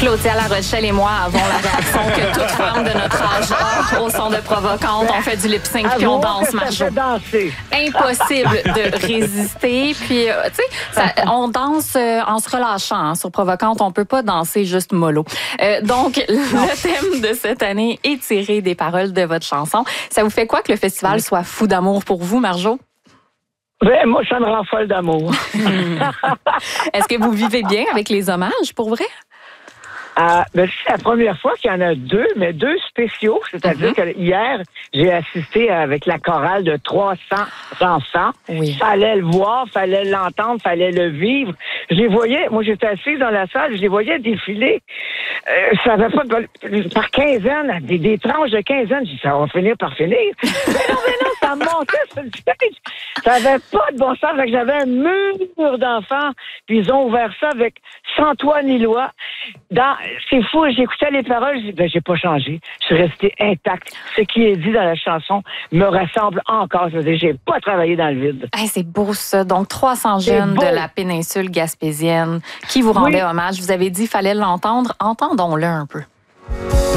Claudia La Rochelle et moi avons la réaction que toute femme de notre âge a au son de Provocante. On fait du lip-sync puis on danse, Marjo. Impossible de résister. Puis, tu sais, on danse en se relâchant. Sur Provocante, on peut pas danser juste mollo. Donc, le thème de cette année est tiré des paroles de votre chanson. Ça vous fait quoi que le festival soit fou d'amour pour vous, Marjo? Ben, moi, ça me rend folle d'amour. Est-ce que vous vivez bien avec les hommages, pour vrai? Ben, c'est la première fois qu'il y en a deux, mais deux spéciaux. C'est-à-dire que hier, j'ai assisté avec la chorale de 300 enfants. Oui. Fallait le voir, fallait l'entendre, fallait le vivre. Je les voyais, moi j'étais assise dans la salle, je les voyais défiler. Ça avait pas par quinzaine, des tranches de quinzaine. J'ai dit, ça va finir par finir. mais non, ça montait sur le stage. Ça avait pas de bon sens. Fait que j'avais un mur d'enfants, puis ils ont ouvert ça avec sans toit ni loi. C'est fou, j'écoutais les paroles, je dis, ben, j'ai pas changé. Je suis restée intacte. Ce qui est dit dans la chanson me ressemble encore. Je veux dire, j'ai pas travaillé dans le vide. Hey, c'est beau, ça. Donc, 300 jeunes de la péninsule gaspésienne qui vous rendaient hommage. Vous avez dit qu'il fallait l'entendre. Entendons-le un peu.